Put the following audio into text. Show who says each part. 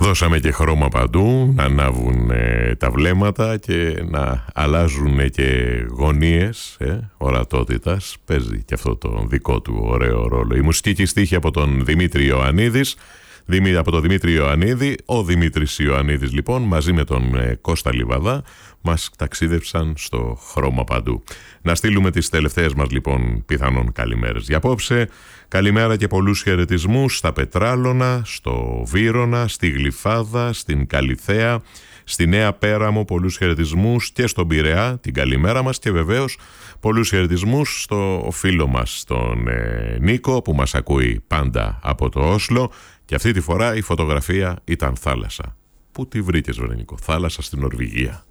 Speaker 1: Δώσαμε και χρώμα παντού, να ανάβουν τα βλέμματα και να αλλάζουν και γωνίες ορατότητας. Παίζει και αυτό το δικό του ωραίο ρόλο. Η μουσική και η στίχη από τον Δημήτρη Ιωαννίδης. Από τον Δημήτρη Ιωαννίδη, ο Δημήτρης Ιωαννίδης λοιπόν μαζί με τον Κώστα Λιβαδά μας ταξίδεψαν στο χρώμα παντού. Να στείλουμε τις τελευταίες μας λοιπόν πιθανόν καλημέρες για απόψε. Καλημέρα και πολλούς χαιρετισμούς στα Πετράλωνα, στο Βύρωνα, στη Γλυφάδα, στην Καλιθέα, στη Νέα Πέραμο, πολλούς χαιρετισμούς και στον Πειραιά, την καλημέρα μας, και βεβαίως πολλούς χαιρετισμούς στο φίλο μας τον Νίκο που μας ακούει πάντα από το Όσλο, και αυτή τη φορά η φωτογραφία ήταν θάλασσα. Πού τη βρήκες, βρε Νίκο? Θάλασσα στην Νορβηγία.